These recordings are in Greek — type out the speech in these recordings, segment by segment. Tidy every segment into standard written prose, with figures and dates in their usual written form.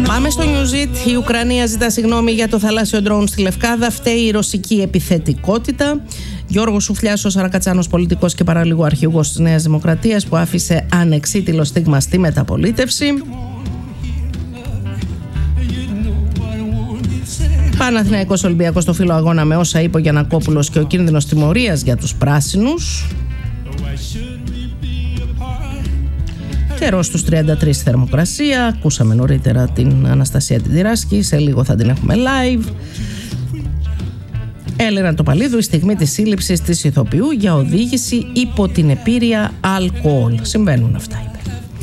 Πάμε στο Newsit. Η Ουκρανία ζητά συγγνώμη για το θαλάσσιο ντρόουν στη Λευκάδα. Φταίει η ρωσική επιθετικότητα. Γιώργος Σουφλιάς, ο Σαρακατσάνος πολιτικός και παραλίγο αρχηγός της Νέας Δημοκρατίας, που άφησε ανεξίτηλο στίγμα στη μεταπολίτευση. Παναθηναϊκός Ολυμπιακός στο φύλλο αγώνα με όσα είπε ο Γιαννακόπουλος και ο κίνδυνος τιμωρίας για τους πράσινους. Καιρός στους 33 θερμοκρασία. Ακούσαμε νωρίτερα την Αναστασία την Τυράσκη. Σε λίγο θα την έχουμε live. Έλενα Τοπαλίδου, η στιγμή της σύλληψης της ηθοποιού για οδήγηση υπό την επήρεια αλκοόλ. Συμβαίνουν αυτά, είπε.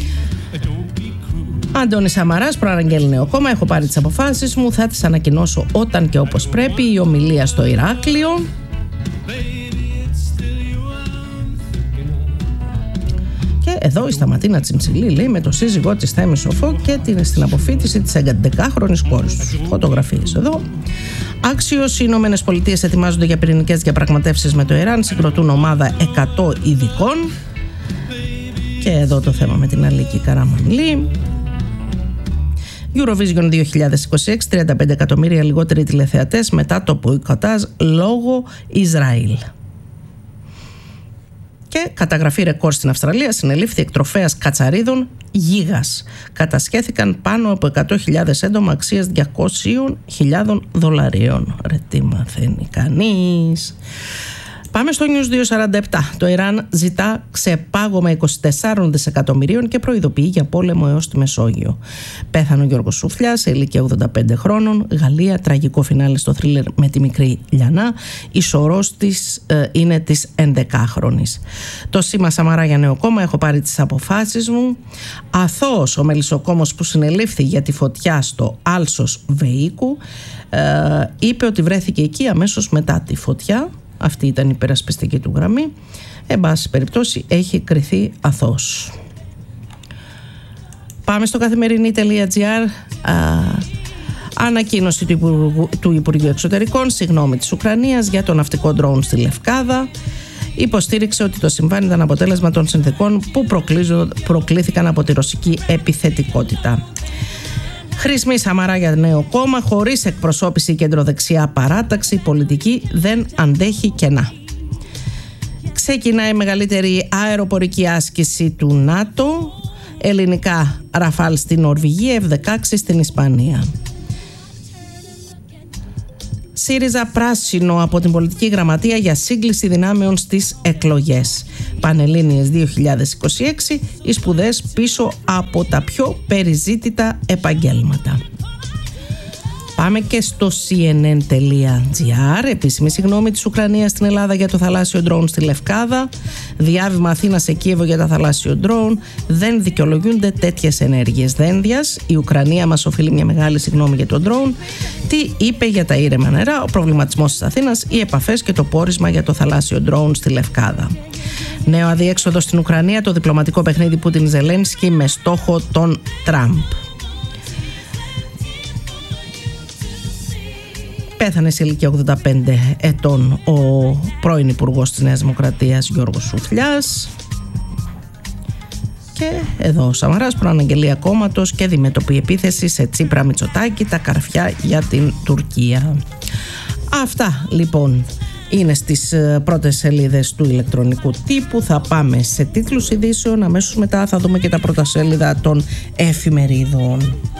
Αντώνης Σαμαράς, προαναγγέλει νέο κόμμα. Έχω πάρει τις αποφάσεις μου, θα τις ανακοινώσω όταν και όπως πρέπει. Η ομιλία στο Ηράκλειο. Και εδώ η Σταματίνα Τσιμψιλή λέει με το σύζυγό της Θέμη Σοφό και στην αποφοίτηση της 11χρονης κόρης τους. Φωτογραφίες εδώ. Άξιος, οι Ηνωμένες Πολιτείες ετοιμάζονται για πυρηνικές διαπραγματεύσεις με το Ιράν. Συγκροτούν ομάδα 100 ειδικών. Και εδώ το θέμα με την Αλίκη Καραμανλή. Eurovision 2026, 35 εκατομμύρια λιγότεροι τηλεθεατές μετά το μποϊκοτάζ λόγω Ισραήλ. Και καταγραφή ρεκόρ στην Αυστραλία, συνελήφθη εκτροφέας κατσαρίδων γίγας. Κατασχέθηκαν πάνω από 100.000 έντομα αξίας $200.000. Ρε τι μαθαίνει κανείς. Πάμε στο News 247. Το Ιράν ζητά ξεπάγωμα 24 δισεκατομμυρίων και προειδοποιεί για πόλεμο έως τη Μεσόγειο. Πέθανε ο Γιώργος Σουφλιάς σε ηλικία 85 χρόνων. Γαλλία, τραγικό φινάλε στο θρίλερ με τη μικρή Λιανά. Η σωρός της είναι της 11χρονης. Το σήμα Σαμαρά για νέο κόμμα. Έχω πάρει τις αποφάσεις μου. Αθώος ο μελισσοκόμος που συνελήφθη για τη φωτιά στο Άλσος Βεΐκου είπε ότι βρέθηκε εκεί αμέσως μετά τη φωτιά. Αυτή ήταν η υπερασπιστική του γραμμή. Εν πάση περιπτώσει έχει κριθεί αθώος. Πάμε στο καθημερινή.gr. Ανακοίνωση του Υπουργείου Εξωτερικών, συγγνώμη της Ουκρανίας για το ναυτικό ντρόουν στη Λευκάδα. Υποστήριξε ότι το συμβάν ήταν αποτέλεσμα των συνθηκών που προκλήθηκαν από τη ρωσική επιθετικότητα. Χρησμή Σαμαρά για νέο κόμμα, χωρίς εκπροσώπηση κεντροδεξιά παράταξη, πολιτική δεν αντέχει κενά. Ξεκινάει η μεγαλύτερη αεροπορική άσκηση του ΝΑΤΟ, ελληνικά Ραφάλ στην Νορβηγία, F-16 στην Ισπανία. ΣΥΡΙΖΑ πράσινο από την πολιτική γραμματεία για σύγκληση δυνάμεων στις εκλογές. Πανελλήνιες 2026, οι σπουδές πίσω από τα πιο περιζήτητα επαγγέλματα. Πάμε και στο cnn.gr. Επίσημη συγγνώμη της Ουκρανίας στην Ελλάδα για το θαλάσσιο ντρόουν στη Λευκάδα. Διάβημα Αθήνα σε Κίεβο για τα θαλάσσιο ντρόουν. Δεν δικαιολογούνται τέτοιες ενέργειες δένδιας. Η Ουκρανία μας οφείλει μια μεγάλη συγγνώμη για τον ντρόουν. Τι είπε για τα ήρεμα νερά, ο προβληματισμός της Αθήνας, οι επαφές και το πόρισμα για το θαλάσσιο ντρόουν στη Λευκάδα. Νέο αδιέξοδο στην Ουκρανία, το διπλωματικό παιχνίδι Πούτιν-Ζελένσκι με στόχο τον Τραμπ. Πέθανε σε ηλικία 85 ετών ο πρώην Υπουργός της Νέας Δημοκρατίας Γιώργος Σουφλιάς. Και εδώ ο Σαμαράς, προαναγγελία κόμματος και αντιμετωπεί επίθεση σε Τσίπρα Μητσοτάκη, τα καρφιά για την Τουρκία. Αυτά λοιπόν είναι στις πρώτες σελίδες του ηλεκτρονικού τύπου. Θα πάμε σε τίτλους ειδήσεων. Αμέσως μετά θα δούμε και τα πρώτα σέλιδα των εφημερίδων.